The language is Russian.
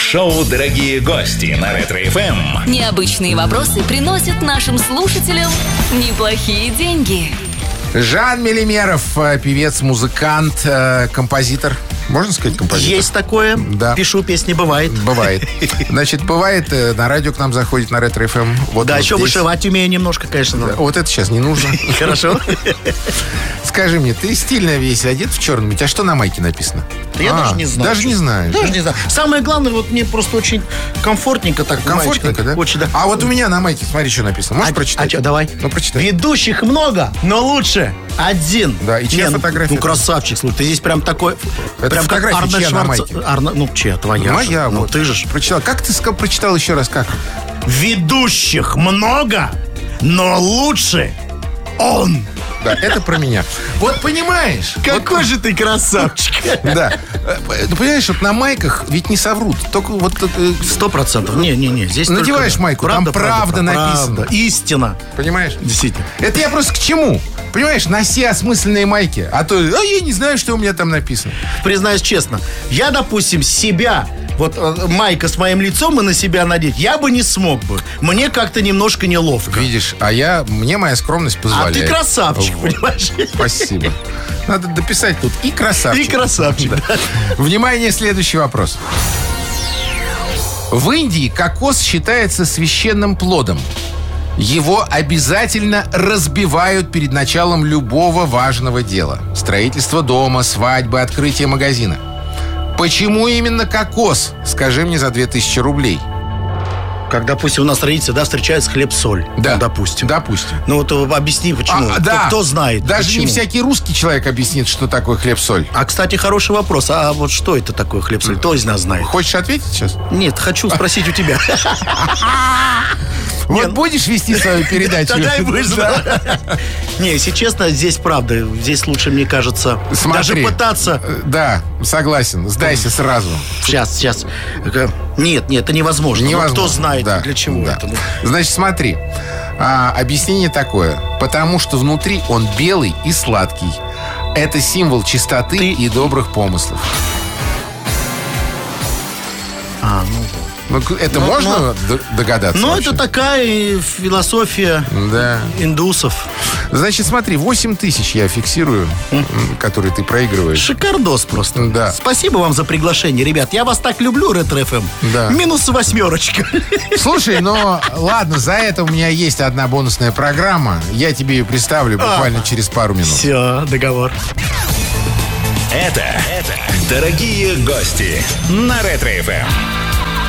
Шоу «Дорогие гости» на Ретро-ФМ. Необычные вопросы приносят нашим слушателям неплохие деньги. Жан Мелимеров, певец, музыкант, композитор. Можно сказать композитор? Есть такое. Да. Пишу песни, бывает. Бывает. Значит, бывает, на радио к нам заходит, на Ретро-ФМ. Вот да, вот еще здесь. вышивать умею немножко, конечно. Да, вот это сейчас не нужно. Хорошо. Скажи мне, ты стильно весь одет в черном, у тебя что на майке написано? Я даже не знаю. Даже не знаю. Даже не знаю. Самое главное, вот мне просто очень комфортненько так. Комфортненько, да? Очень, да. А вот у меня на майке, смотри, что написано. Можешь прочитать? Давай. Ну, прочитай. Ведущих много, но лучше один. Да, и чья фотография? Ну, красавчик, слушай, ты здесь прям такой... Это прям как фотография чья на майке? Ну, чья, твоя Моя, же. Ну, вот. ты же. Прочитал. Как ты прочитал еще раз, как? Ведущих много, но лучше он. Да, это про меня. Вот понимаешь? Какой же ты красавчик. Да. Ну, понимаешь, вот на майках ведь не соврут. Только вот... 100%. Не. Здесь надеваешь только майку, там правда написано. Правда. Истина. Понимаешь? Действительно. Это я просто к чему? Понимаешь, носи осмысленные майки. А то я не знаю, что у меня там написано. Признаюсь честно, я, допустим, себя... Вот майка с моим лицом и на себя надеть, я бы не смог бы. Мне как-то немножко неловко. Видишь, мне моя скромность позволяет. А ты красавчик, вот. Понимаешь? Спасибо. Надо дописать тут и красавчик. И красавчик, да. Внимание, следующий вопрос. В Индии кокос считается священным плодом. Его обязательно разбивают перед началом любого важного дела. Строительство дома, свадьбы, открытие магазина. Почему именно кокос? Скажи мне за 2000 рублей. Как, допустим, у нас традиция, встречается хлеб-соль. Да. Ну, допустим. Ну вот объясни, почему. Да. Кто знает. Даже почему? не всякий русский человек объяснит, что такое хлеб-соль. А, кстати, хороший вопрос. А вот что это такое хлеб-соль? Кто из нас знает? Хочешь ответить сейчас? Нет, хочу спросить у тебя. Вот будешь вести свою передачу? Тогда и будешь знать. Не, если честно, здесь правда. Здесь лучше, мне кажется, даже пытаться. Да, согласен. Сдайся сразу. Сейчас. Нет, это невозможно. Кто знает, для чего это? Значит, смотри. Объяснение такое. Потому что внутри он белый и сладкий. Это символ чистоты и добрых помыслов. Это можно догадаться? Это такая философия индусов. Значит, смотри, 8000 я фиксирую, которые ты проигрываешь. Шикардос просто. Да. Спасибо вам за приглашение, ребят. Я вас так люблю, Ретро-ФМ. Да. Минус 8. Слушай, ладно, за это у меня есть одна бонусная программа. Я тебе ее представлю буквально через пару минут. Все, договор. Это «Дорогие гости» на Ретро-ФМ.